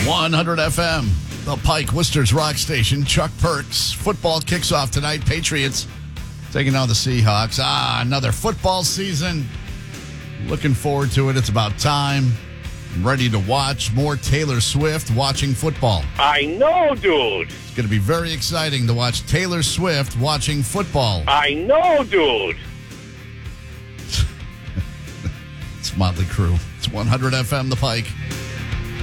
100 FM, the Pike Worcester's rock station. Chuck Perks. Football kicks off tonight. Patriots taking on the Seahawks. Another football season. Looking forward to it. It's about time. I'm ready to watch more Taylor Swift watching football. I know, dude. It's going to be very exciting to watch Taylor Swift watching football. I know, dude. It's Motley Crue. It's 100 FM, the Pike.